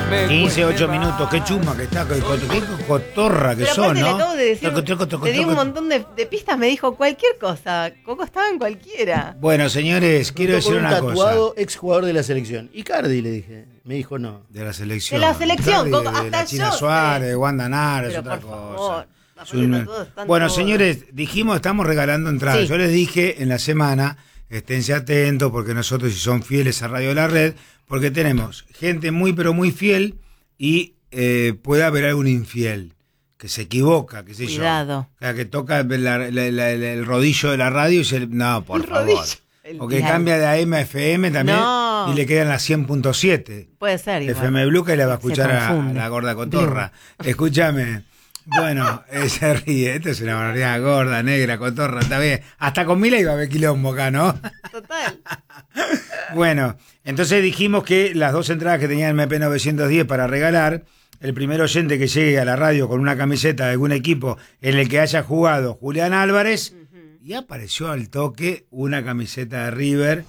15, 8 minutos, qué chuma que está, qué cotorra que Pero son, aparte ¿no? le acabo de decir, le di un montón de pistas, me dijo cualquier cosa. Coco estaba en cualquiera. Bueno, señores, quiero decir una cosa. Un tatuado exjugador de la selección. Icardi, le dije. Me dijo no. De la selección. De la selección, Icardi, Coco, de hasta la China yo Suárez, sé. de Wanda Nara, es Pero otra por cosa. favor, Bueno, señores, dijimos, estamos regalando entradas. Sí. Yo les dije en la semana, esténse atentos, porque nosotros, si son fieles a Radio La Red, porque tenemos gente muy, pero muy fiel y puede haber algún infiel que se equivoca, qué sé Cuidado. yo. O sea, que toca el rodillo de la radio y se... No, por El favor. rodillo. O que cambia de AM a FM también No. y le quedan las 100.7. Puede ser. igual. FM Blue, que le va a Se escuchar a confunde. la gorda cotorra. Escúchame. Bueno, se ríe. Esto es una barbaridad, gorda, negra, cotorra, está bien. Hasta con Mila iba a haber quilombo acá, ¿no? Total. Bueno, entonces dijimos que las dos entradas que tenía el MP 910 para regalar, el primer oyente que llegue a la radio con una camiseta de algún equipo en el que haya jugado Julián Álvarez, y apareció al toque una camiseta de River,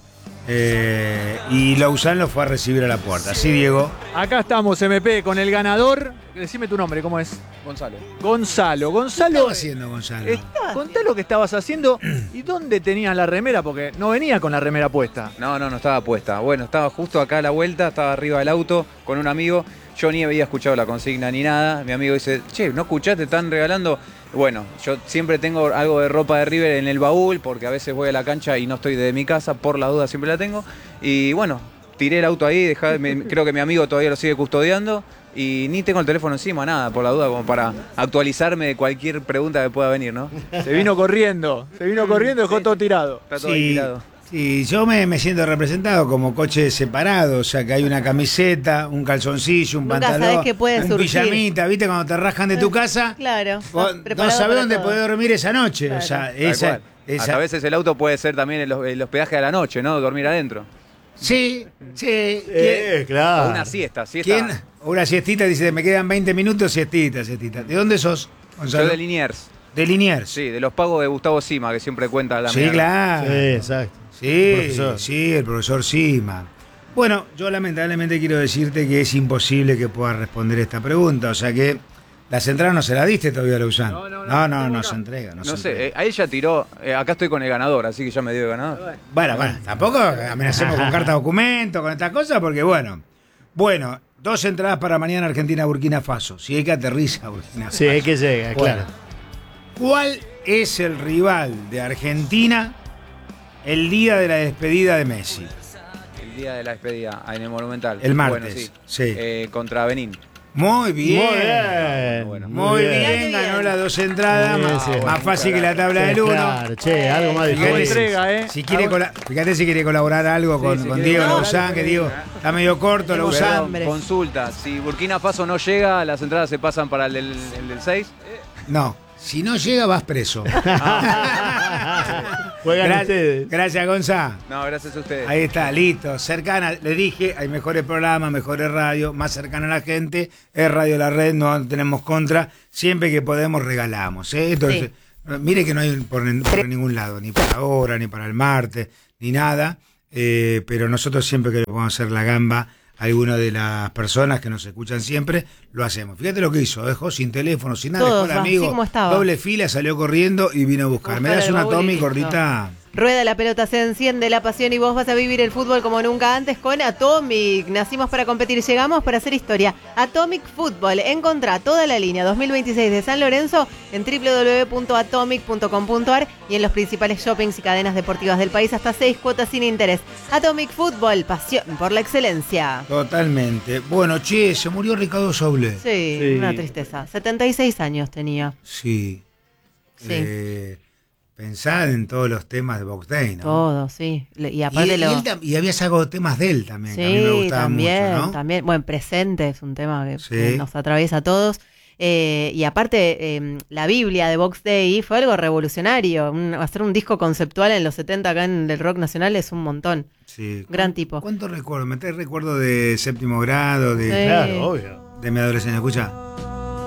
y Lausanne lo fue a recibir a la puerta. ¿Sí, Diego? Acá estamos, MP, con el ganador. Decime tu nombre, ¿cómo es? Gonzalo. Gonzalo. ¿Qué Gonzalo, estaba haciendo, Gonzalo? contá lo que estabas haciendo y dónde tenías la remera, porque no venía con la remera puesta. No estaba puesta. Bueno, estaba justo acá a la vuelta, estaba arriba del auto con un amigo. Yo ni había escuchado la consigna ni nada. Mi amigo dice, che, ¿no escuchaste? Están regalando. Bueno, yo siempre tengo algo de ropa de River en el baúl, porque a veces voy a la cancha y no estoy de mi casa, por la duda siempre la tengo. Y bueno, tiré el auto ahí, creo que mi amigo todavía lo sigue custodiando. Y ni tengo el teléfono encima, nada, por la duda, como para actualizarme de cualquier pregunta que pueda venir, ¿no? Se vino corriendo, dejó todo tirado. Está todo ahí tirado. Sí, yo me siento representado como coche separado, o sea que hay una camiseta, un calzoncillo, un Nunca pantalón, sabés qué puede un surgir. pijamita, ¿viste? Cuando te rajan de tu casa, Claro. vos no preparado sabés para dónde todo. podés dormir esa noche. Claro. O sea, Tal cual. Hasta a veces el auto puede ser también el hospedaje de la noche, ¿no? Dormir adentro. Sí. Claro. O una siesta. ¿Quién? Una siestita, dice, me quedan 20 minutos, siestita. ¿De dónde sos, Gonzalo? Yo de Liniers. De Liniers. Sí, de los pagos de Gustavo Sima, que siempre cuenta la Sí, mierda. claro. Sí, exacto. Sí, Profesor. sí, el profesor Sima. Bueno, yo lamentablemente quiero decirte que es imposible que puedas responder esta pregunta, o sea que las entradas no se las diste todavía a Lausanne. No se entrega. No sé, a ella tiró, acá estoy con el ganador, así que ya me dio el ganador. Bueno, tampoco amenacemos con carta documento, con estas cosas, porque bueno, 2 entradas para mañana Argentina-Burkina Faso, si hay que aterriza Burkina Faso. Sí, hay que llegar, Bueno, claro. ¿cuál es el rival de Argentina el día de la despedida de Messi? El día de la despedida en el Monumental. El martes, Bueno, sí. Contra Benín. Muy bien. Muy bien. Bueno. Muy bien, bien. ganó las 2 entradas, Muy bien, más, sí. más fácil que la tabla del 1. Claro, che, algo más Fíjate, difícil. entrega, si quiere fíjate si quiere colaborar algo con quiere Diego colaborar, Lausanne, que Diego está medio corto, Tenemos Lausanne. hambre. Consulta, si Burkina Faso no llega, las entradas se pasan para el del 6. No, si no llega vas preso. Juegan ustedes. Gracias, Gonza. No, gracias a ustedes. Ahí está, listo. Cercana, le dije, hay mejores programas, mejores radios, más cercana a la gente. Es Radio La Red, no tenemos contra. Siempre que podemos regalamos. Entonces, mire que no hay por ningún lado, ni para ahora, ni para el martes, ni nada. Pero nosotros siempre que le podemos hacer la gamba a alguna de las personas que nos escuchan siempre, lo hacemos. Fíjate lo que hizo, dejó sin teléfono, sin nada, Todo, dejó al así amigo, como estaba. doble fila, salió corriendo y vino a buscar. ¿Me Buscar das el una baúl y Tommy, listo. gordita? Rueda la pelota, se enciende la pasión y vos vas a vivir el fútbol como nunca antes con Atomic. Nacimos para competir, llegamos para hacer historia. Atomic Fútbol. Encontrá toda la línea 2026 de San Lorenzo en www.atomic.com.ar y en los principales shoppings y cadenas deportivas del país hasta 6 cuotas sin interés. Atomic Fútbol, pasión por la excelencia. Totalmente. Bueno, che, se murió Ricardo Soule. Sí, una tristeza. 76 años tenía. Sí. Sí. Pensad en todos los temas de Box Day, ¿no? Todo, sí. Y aparte y había sacado temas de él también, que a mí me gustaba también, mucho, ¿no? también. Bueno, Presente es un tema que Sí. nos atraviesa a todos. Y aparte, la Biblia de Box Day fue algo revolucionario. Hacer un disco conceptual en los 70 acá en el rock nacional es un montón. Sí. Gran tipo. ¿Cuántos recuerdos? ¿Me traes recuerdos de séptimo grado, Sí. Claro, obvio. de mi adolescencia? Escucha.